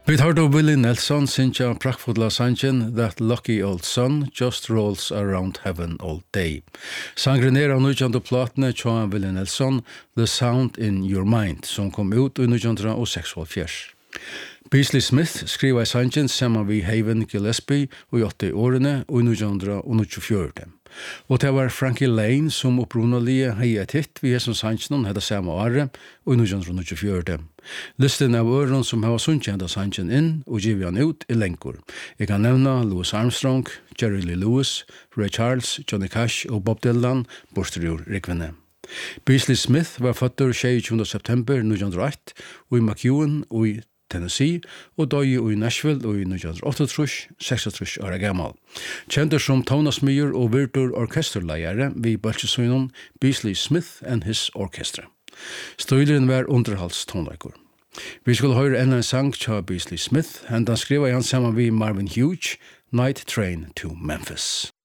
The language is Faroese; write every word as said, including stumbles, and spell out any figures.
Vi tar då Willie Nelson synja prakkfulla sangen That Lucky Old Sun Just Rolls Around Heaven All Day. Sangren er av nittonhundra platene tja Willie Nelson The Sound in Your Mind som kom ut i nittonhundra seksogfjørs. Beasley Smith skriva i sangen saman vi Haven Gillespie og i åtte årene og i nittonhundra nittiofjørs. Og det var Frankie Lane som opprunalige hei et hit vi som sangen hedda samme året og i nittonhundra nittiofjørs. Listen av øren som har sunnet henda sangen inn og givet han ut i lengur. Jeg kan nevna Louis Armstrong, Jerry Lee Lewis, Ray Charles, Johnny Cash og Bob Dylan, bortstyrjur rikvinne. Beasley Smith var føtter tjueåtte september nittonhundra eitt og i McEwen og i Tennessee og døy i Nashville og i nittonhundra åttaogtrýss, seksogtrýss åra gammal. Kjentur som tónasmiður og virtur orkesterleiare vi bøltsesøynum Beasley Smith and his orchestra. Støyleren var underhalstonleikur. Vi skulle høre enn en sang tja Beasley Smith, hendan skriva han saman vi Marvin Hughes, Night Train to Memphis.